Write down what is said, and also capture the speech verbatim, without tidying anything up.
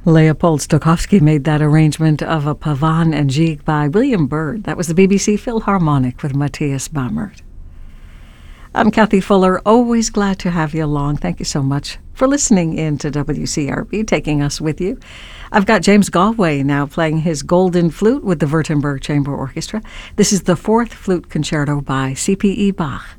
Leopold Stokowski made that arrangement of a Pavane and Gigue by William Byrd. That was the B B C Philharmonic with Matthias Bamert. I'm Kathy Fuller, always glad to have you along. Thank you so much for listening in to W C R B, taking us with you. I've got James Galway now playing his golden flute with the Württemberg Chamber Orchestra. This is the fourth flute concerto by C P E Bach.